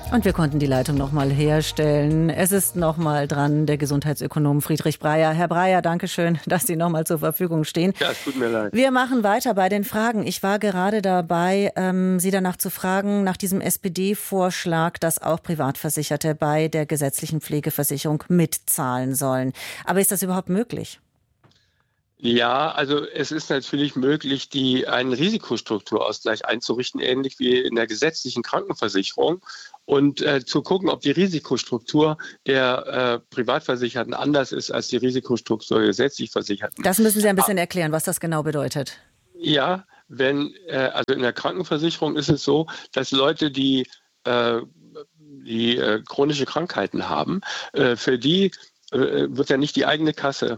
Und wir konnten die Leitung nochmal herstellen. Es ist nochmal dran der Gesundheitsökonom Friedrich Breyer. Herr Breyer, danke schön, dass Sie nochmal zur Verfügung stehen. Ja, es tut mir leid. Wir machen weiter bei den Fragen. Ich war gerade dabei, Sie danach zu fragen, nach diesem SPD-Vorschlag, dass auch Privatversicherte bei der gesetzlichen Pflegeversicherung mitzahlen sollen. Aber ist das überhaupt möglich? Ja, also es ist natürlich möglich, einen Risikostrukturausgleich einzurichten, ähnlich wie in der gesetzlichen Krankenversicherung und zu gucken, ob die Risikostruktur der Privatversicherten anders ist als die Risikostruktur der gesetzlich Versicherten. Das müssen Sie ein bisschen erklären, was das genau bedeutet. Ja, also in der Krankenversicherung ist es so, dass Leute, die chronische Krankheiten haben, für die wird ja nicht die eigene Kasse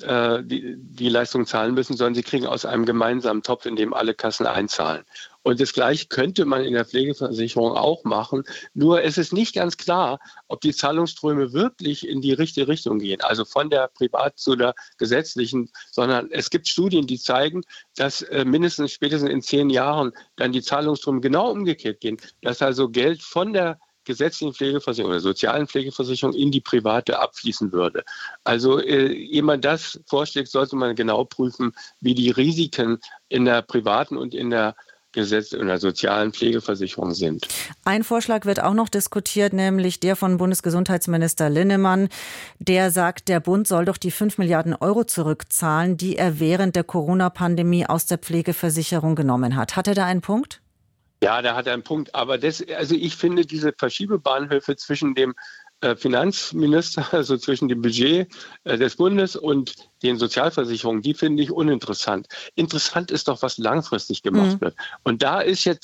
die Leistung zahlen müssen, sondern sie kriegen aus einem gemeinsamen Topf, in dem alle Kassen einzahlen. Und das Gleiche könnte man in der Pflegeversicherung auch machen. Nur es ist nicht ganz klar, ob die Zahlungsströme wirklich in die richtige Richtung gehen, also von der privat zu der gesetzlichen, sondern es gibt Studien, die zeigen, dass spätestens in 10 Jahren dann die Zahlungsströme genau umgekehrt gehen, dass also Geld von der gesetzlichen Pflegeversicherung oder sozialen Pflegeversicherung in die private abfließen würde. Also ehe man das vorschlägt, sollte man genau prüfen, wie die Risiken in der privaten und in der sozialen Pflegeversicherung sind. Ein Vorschlag wird auch noch diskutiert, nämlich der von Bundesgesundheitsminister Linnemann. Der sagt, der Bund soll doch die 5 Milliarden Euro zurückzahlen, die er während der Corona-Pandemie aus der Pflegeversicherung genommen hat. Hat er da einen Punkt? Ja, da hat er einen Punkt. Aber ich finde diese Verschiebebahnhöfe zwischen dem Finanzminister, also zwischen dem Budget des Bundes und den Sozialversicherungen, die finde ich uninteressant. Interessant ist doch, was langfristig gemacht wird. Und da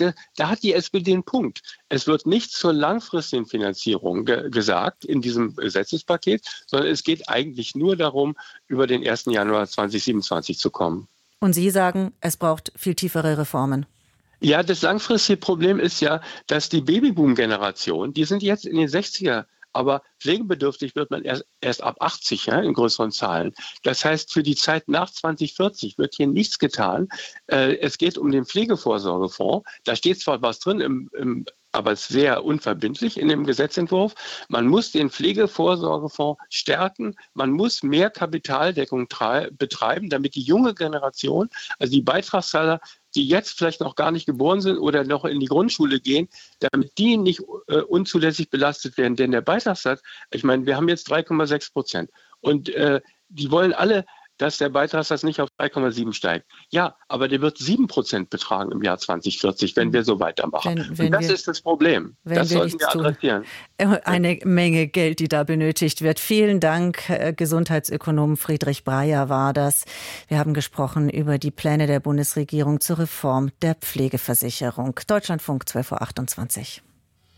hat die SPD einen Punkt. Es wird nicht zur langfristigen Finanzierung gesagt in diesem Gesetzespaket, sondern es geht eigentlich nur darum, über den 1. Januar 2027 zu kommen. Und Sie sagen, es braucht viel tiefere Reformen. Ja, das langfristige Problem ist ja, dass die Babyboom-Generation, die sind jetzt in den 60er, aber pflegebedürftig wird man erst ab 80, ja, in größeren Zahlen. Das heißt, für die Zeit nach 2040 wird hier nichts getan. Es geht um den Pflegevorsorgefonds. Da steht zwar was drin, aber sehr unverbindlich in dem Gesetzentwurf. Man muss den Pflegevorsorgefonds stärken. Man muss mehr Kapitaldeckung betreiben, damit die junge Generation, also die Beitragszahler, die jetzt vielleicht noch gar nicht geboren sind oder noch in die Grundschule gehen, damit die nicht unzulässig belastet werden. Denn der Beitragssatz, ich meine, wir haben jetzt 3,6%. Und die wollen alle, dass der Beitragssatz nicht auf 3,7 steigt. Ja, aber der wird 7% betragen im Jahr 2040, wenn wir so weitermachen. Und das ist das Problem. Das sollten wir adressieren. Eine Menge Geld, die da benötigt wird. Vielen Dank, Gesundheitsökonom Friedrich Breyer war das. Wir haben gesprochen über die Pläne der Bundesregierung zur Reform der Pflegeversicherung. Deutschlandfunk 12.28 Uhr.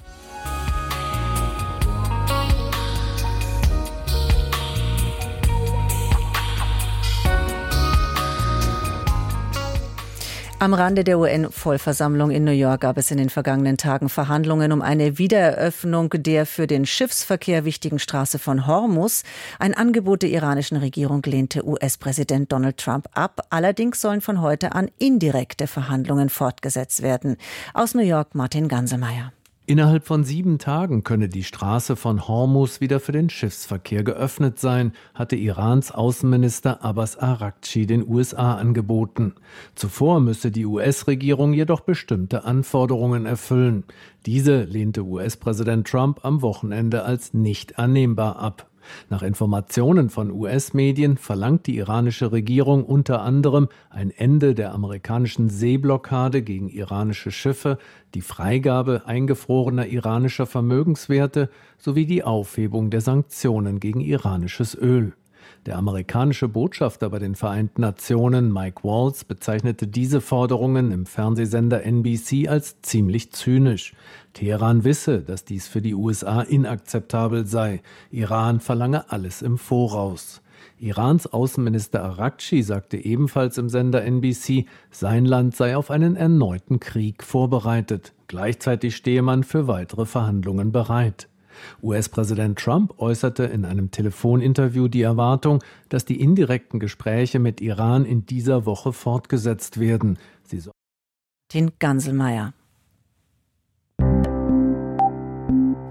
Am Rande der UN-Vollversammlung in New York gab es in den vergangenen Tagen Verhandlungen um eine Wiedereröffnung der für den Schiffsverkehr wichtigen Straße von Hormuz. Ein Angebot der iranischen Regierung lehnte US-Präsident Donald Trump ab. Allerdings sollen von heute an indirekte Verhandlungen fortgesetzt werden. Aus New York Martin Gansemeyer. Innerhalb von 7 Tagen könne die Straße von Hormuz wieder für den Schiffsverkehr geöffnet sein, hatte Irans Außenminister Abbas Araghchi den USA angeboten. Zuvor müsse die US-Regierung jedoch bestimmte Anforderungen erfüllen. Diese lehnte US-Präsident Trump am Wochenende als nicht annehmbar ab. Nach Informationen von US-Medien verlangt die iranische Regierung unter anderem ein Ende der amerikanischen Seeblockade gegen iranische Schiffe, die Freigabe eingefrorener iranischer Vermögenswerte sowie die Aufhebung der Sanktionen gegen iranisches Öl. Der amerikanische Botschafter bei den Vereinten Nationen, Mike Waltz, bezeichnete diese Forderungen im Fernsehsender NBC als ziemlich zynisch. Teheran wisse, dass dies für die USA inakzeptabel sei. Iran verlange alles im Voraus. Irans Außenminister Araghchi sagte ebenfalls im Sender NBC, sein Land sei auf einen erneuten Krieg vorbereitet. Gleichzeitig stehe man für weitere Verhandlungen bereit. US-Präsident Trump äußerte in einem Telefoninterview die Erwartung, dass die indirekten Gespräche mit Iran in dieser Woche fortgesetzt werden. Den Ganselmeier.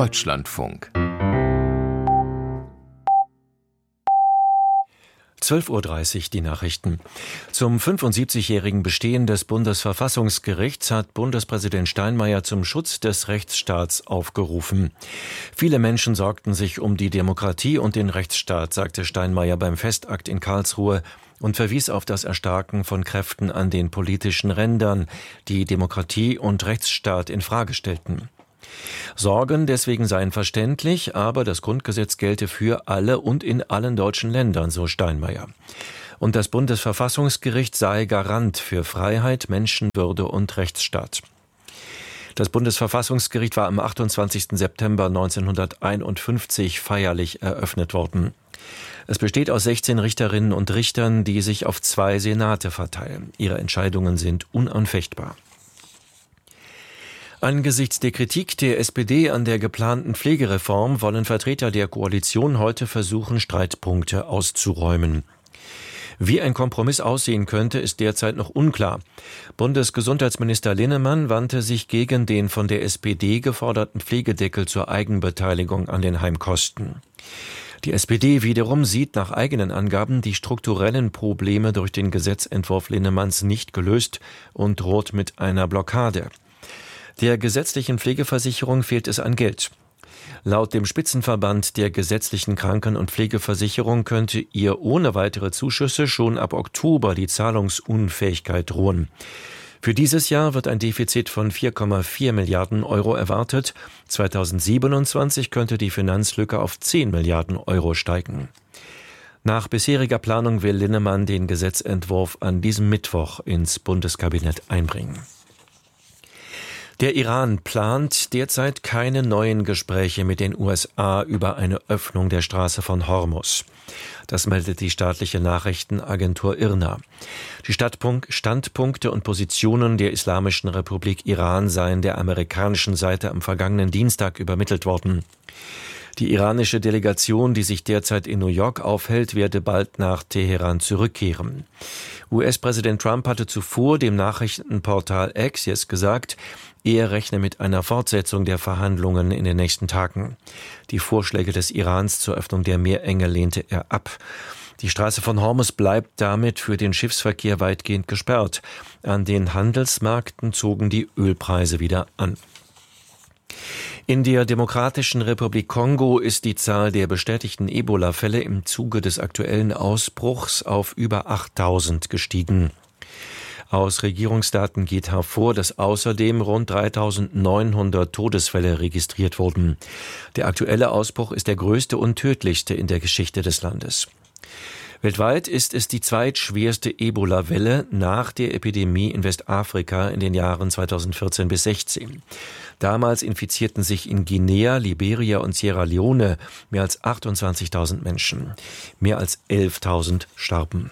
Deutschlandfunk. 12:30 Uhr die Nachrichten. Zum 75-jährigen Bestehen des Bundesverfassungsgerichts hat Bundespräsident Steinmeier zum Schutz des Rechtsstaats aufgerufen. Viele Menschen sorgten sich um die Demokratie und den Rechtsstaat, sagte Steinmeier beim Festakt in Karlsruhe und verwies auf das Erstarken von Kräften an den politischen Rändern, die Demokratie und Rechtsstaat in Frage stellten. Sorgen deswegen seien verständlich, aber das Grundgesetz gelte für alle und in allen deutschen Ländern, so Steinmeier. Und das Bundesverfassungsgericht sei Garant für Freiheit, Menschenwürde und Rechtsstaat. Das Bundesverfassungsgericht war am 28. September 1951 feierlich eröffnet worden. Es besteht aus 16 Richterinnen und Richtern, die sich auf 2 Senate verteilen. Ihre Entscheidungen sind unanfechtbar. Angesichts der Kritik der SPD an der geplanten Pflegereform wollen Vertreter der Koalition heute versuchen, Streitpunkte auszuräumen. Wie ein Kompromiss aussehen könnte, ist derzeit noch unklar. Bundesgesundheitsminister Linnemann wandte sich gegen den von der SPD geforderten Pflegedeckel zur Eigenbeteiligung an den Heimkosten. Die SPD wiederum sieht nach eigenen Angaben die strukturellen Probleme durch den Gesetzentwurf Linnemanns nicht gelöst und droht mit einer Blockade. Der gesetzlichen Pflegeversicherung fehlt es an Geld. Laut dem Spitzenverband der gesetzlichen Kranken- und Pflegeversicherung könnte ihr ohne weitere Zuschüsse schon ab Oktober die Zahlungsunfähigkeit drohen. Für dieses Jahr wird ein Defizit von 4,4 Milliarden Euro erwartet. 2027 könnte die Finanzlücke auf 10 Milliarden Euro steigen. Nach bisheriger Planung will Linnemann den Gesetzentwurf an diesem Mittwoch ins Bundeskabinett einbringen. Der Iran plant derzeit keine neuen Gespräche mit den USA über eine Öffnung der Straße von Hormuz. Das meldet die staatliche Nachrichtenagentur IRNA. Die Standpunkte und Positionen der Islamischen Republik Iran seien der amerikanischen Seite am vergangenen Dienstag übermittelt worden. Die iranische Delegation, die sich derzeit in New York aufhält, werde bald nach Teheran zurückkehren. US-Präsident Trump hatte zuvor dem Nachrichtenportal Axios gesagt, er rechne mit einer Fortsetzung der Verhandlungen in den nächsten Tagen. Die Vorschläge des Irans zur Öffnung der Meerenge lehnte er ab. Die Straße von Hormuz bleibt damit für den Schiffsverkehr weitgehend gesperrt. An den Handelsmärkten zogen die Ölpreise wieder an. In der Demokratischen Republik Kongo ist die Zahl der bestätigten Ebola-Fälle im Zuge des aktuellen Ausbruchs auf über 8.000 gestiegen. Aus Regierungsdaten geht hervor, dass außerdem rund 3.900 Todesfälle registriert wurden. Der aktuelle Ausbruch ist der größte und tödlichste in der Geschichte des Landes. Weltweit ist es die zweitschwerste Ebola-Welle nach der Epidemie in Westafrika in den Jahren 2014 bis 2016. Damals infizierten sich in Guinea, Liberia und Sierra Leone mehr als 28.000 Menschen. Mehr als 11.000 starben.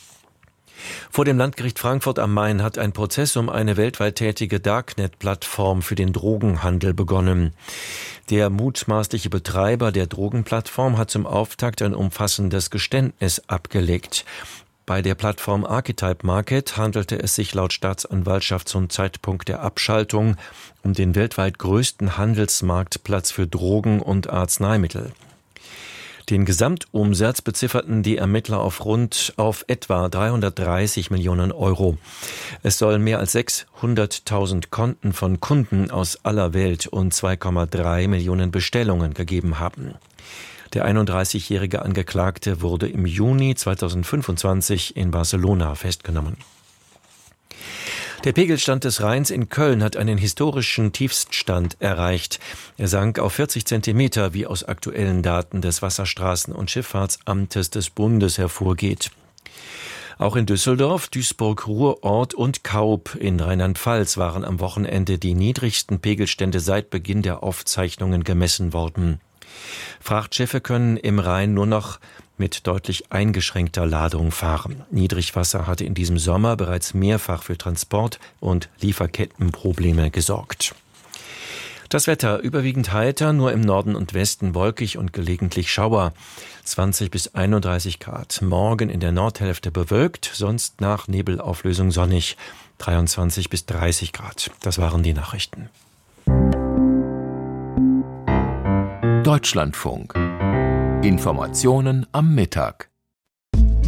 Vor dem Landgericht Frankfurt am Main hat ein Prozess um eine weltweit tätige Darknet-Plattform für den Drogenhandel begonnen. Der mutmaßliche Betreiber der Drogenplattform hat zum Auftakt ein umfassendes Geständnis abgelegt. Bei der Plattform Archetype Market handelte es sich laut Staatsanwaltschaft zum Zeitpunkt der Abschaltung um den weltweit größten Handelsmarktplatz für Drogen und Arzneimittel. Den Gesamtumsatz bezifferten die Ermittler auf etwa 330 Millionen Euro. Es sollen mehr als 600.000 Konten von Kunden aus aller Welt und 2,3 Millionen Bestellungen gegeben haben. Der 31-jährige Angeklagte wurde im Juni 2025 in Barcelona festgenommen. Der Pegelstand des Rheins in Köln hat einen historischen Tiefststand erreicht. Er sank auf 40 Zentimeter, wie aus aktuellen Daten des Wasserstraßen- und Schifffahrtsamtes des Bundes hervorgeht. Auch in Düsseldorf, Duisburg-Ruhrort und Kaub in Rheinland-Pfalz waren am Wochenende die niedrigsten Pegelstände seit Beginn der Aufzeichnungen gemessen worden. Frachtschiffe können im Rhein nur noch mit deutlich eingeschränkter Ladung fahren. Niedrigwasser hatte in diesem Sommer bereits mehrfach für Transport- und Lieferkettenprobleme gesorgt. Das Wetter überwiegend heiter, nur im Norden und Westen wolkig und gelegentlich Schauer. 20 bis 31 Grad. Morgen in der Nordhälfte bewölkt, sonst nach Nebelauflösung sonnig. 23 bis 30 Grad. Das waren die Nachrichten. Deutschlandfunk. Informationen am Mittag.